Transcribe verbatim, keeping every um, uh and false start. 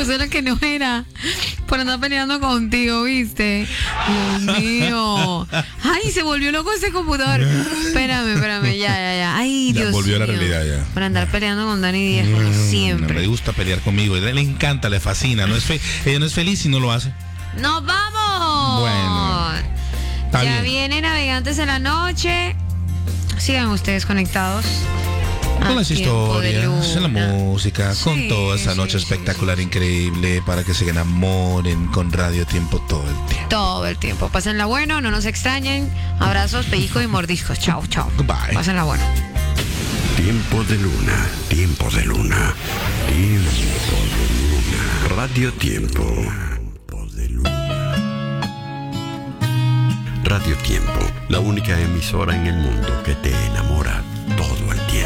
puso lo que no era. Por andar peleando contigo, ¿viste? Dios mío. Ay, se volvió loco ese computador. Espérame, espérame, ya, ya, ya. Ay, ya Dios volvió mío. a la realidad ya. Por andar peleando con Dani Díaz, como Mm, siempre. Le gusta pelear conmigo. Le, le encanta, le fascina. No es fe, ella no es feliz si no lo hace. ¡Nos vamos! Bueno, está ya bien. viene Navegantes en la noche. Sigan ustedes conectados. Con a las Tiempo de historias, en la Luna. música, con Sí, toda esa sí, noche sí, espectacular, sí, sí. increíble, para que se enamoren con Radio Tiempo todo el tiempo. Todo el tiempo. Pásenla bueno, no nos extrañen. Abrazos, pellizcos y mordiscos. Chao, chao. Goodbye. Pásenla bueno. Tiempo de luna, tiempo de luna, tiempo de luna. Radio Tiempo. Tiempo de luna. Radio Tiempo, la única emisora en el mundo que te enamora todo el tiempo.